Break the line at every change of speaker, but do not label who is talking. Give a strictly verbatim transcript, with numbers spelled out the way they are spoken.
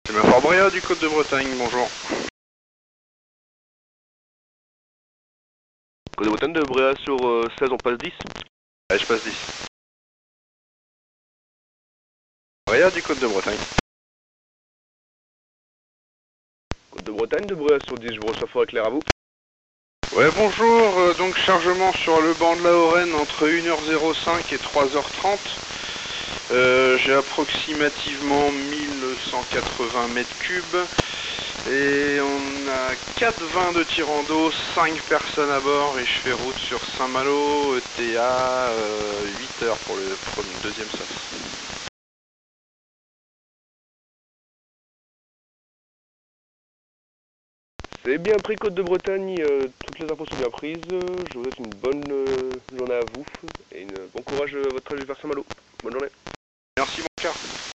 C'est ma Fort Bréa du Côte de Bretagne, bonjour.
Côte de Bretagne de Bréa sur euh, seize, on passe dix.
Allez, je passe dix. Bréa du Côte de Bretagne.
Côte de Bretagne de Bréa sur dix, je vous reçois fort éclair à vous.
Ouais, bonjour, euh, donc chargement sur le banc de la Hauraine entre une heure cinq et trois heures trente. Euh, J'ai approximativement mille cent quatre-vingts mètres cubes. Et on a quatre vins de tirant d'eau, cinq personnes à bord et je fais route sur Saint-Malo, E T A, euh, huit heures pour le premier, deuxième sas.
C'est bien pris Côte de Bretagne, euh, toutes les infos sont bien prises. Je vous souhaite une bonne euh, journée à vous et une, bon courage à votre trajet vers Saint-Malo. Bonne journée.
Merci mon cœur.